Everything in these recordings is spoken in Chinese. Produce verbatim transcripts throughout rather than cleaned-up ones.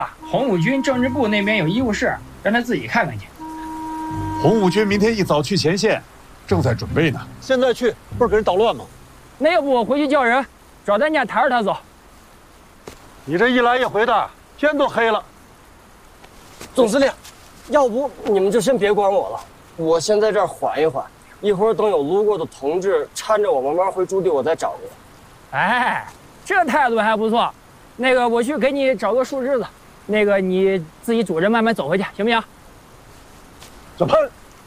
红五军政治部那边有医务室，让他自己看看去。 红五军明天一早去前线，正在准备呢。 现在去不是给人捣乱吗？ 那要不我回去叫人找咱家抬着他走。 你这一来一回的，天都黑了。 总司令，要不你们就先别管我了，我先在这儿缓一缓，一会儿等有路过的同志搀着我慢慢回驻地，我再找你。 哎，这态度还不错。那个，我去给你找个树枝子，那个你自己拄着慢慢走回去，行不行？ 小潘，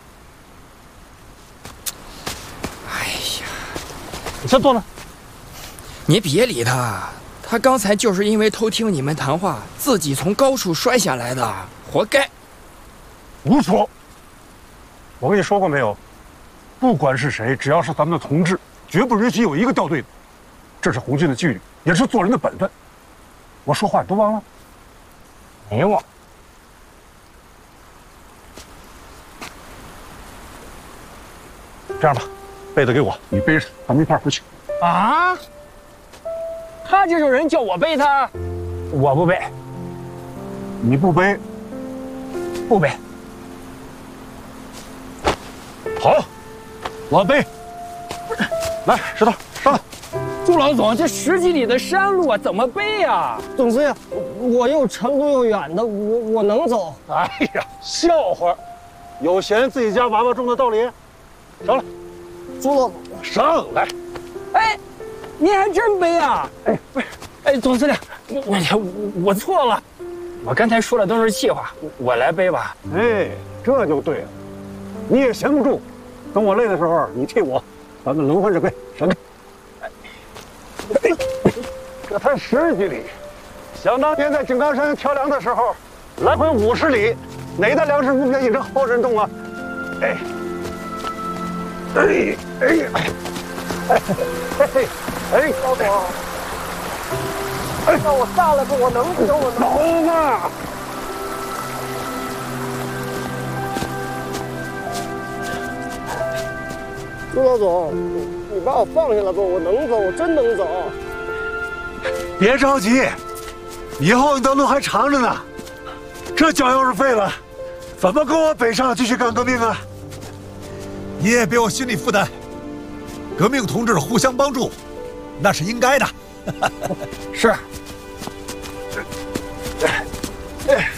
哎呀， 你先坐那。 你别理他，他刚才就是因为偷听你们谈话，自己从高处摔下来的，活该。 胡说！我跟你说过没有？不管是谁，只要是咱们的同志，绝不允许有一个掉队的。这是红军的纪律，也是做人的本分。我说话你都忘了？ 没忘。 这样吧，被子给我，你背着，咱们一块儿回去。 啊？他这种人叫我背他，我不背。 你不背， 不背。 好，我背。来，石头上来。 朱老总，这十几里的山路啊，怎么背呀？ 总司令，我又沉路又远的，我我能走。 哎呀，笑话！有嫌自己家娃娃重的道理？上来， 朱老总， 上来。 哎，您还真背啊？哎，不是，哎，总司令，我我我错了，我刚才说的都是气话，我来背吧。 哎，这就对了。你也闲不住，等我累的时候，你替我，咱们轮换着背，什么？这才十几里，想当年在井冈山挑粮的时候，来回五十里，哪袋粮食不比一人后人重啊？哎，哎哎哎哎哎哎，高总，哎，让我下来吧，我能走，我能走嘛。 朱老总，你把我放下来吧，我能走，我真能走。 别着急，以后你的路还长着呢。这脚要是废了，怎么跟我北上继续干革命啊？你也别有心理负担，革命同志互相帮助，那是应该的。 是。 哎。